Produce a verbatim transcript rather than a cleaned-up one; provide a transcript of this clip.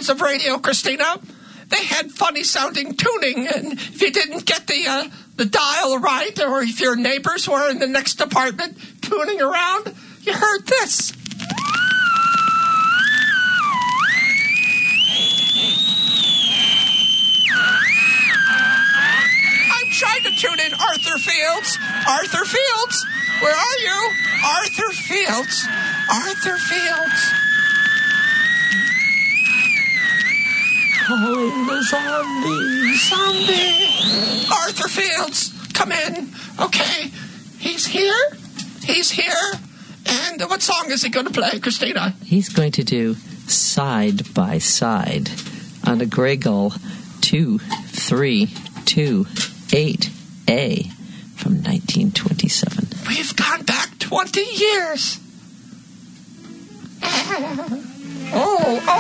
days of radio, Christina. They had funny-sounding tuning, and if you didn't get the uh, the dial right, or if your neighbors were in the next apartment tuning around, you heard this. I'm trying to tune in Arthur Fields. Arthur Fields, where are you? Arthur Fields. Arthur Fields. Calling the zombie. Zombie. Arthur Fields, come in. Okay. He's here. He's here. And what song is he going to play, Christina? He's going to do Side by Side on a Grey Gull two three two eight A from nineteen twenty-seven. We've gone back twenty years. Oh, oh.